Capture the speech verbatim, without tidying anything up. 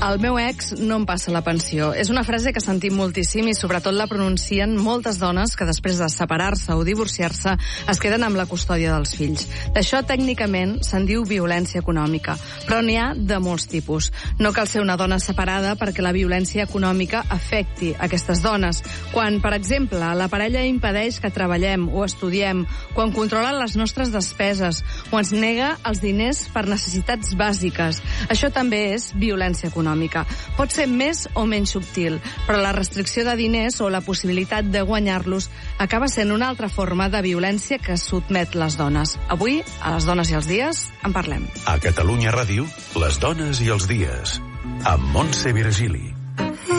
El meu ex no em passa la pensió. És una frase que sentim moltíssim i sobretot la pronuncien moltes dones que després de separar-se o divorciar-se es queden amb la custòdia dels fills. D'això tècnicament se'n diu violència econòmica, però n'hi ha de molts tipus. No cal ser una dona separada perquè la violència econòmica afecti aquestes dones. Quan, per exemple, la parella impedeix que treballem o estudiem, quan controla les nostres despeses o ens nega els diners per necessitats bàsiques. Això també és violència econòmica. Pot ser més o menys subtil, però la restricció de diners o la possibilitat de guanyar-los acaba sent una altra forma de violència que sotmet les dones. Avui, a Les Dones i els Dies, en parlem. A Catalunya Ràdio, Les Dones i els Dies, amb Montse Virgili.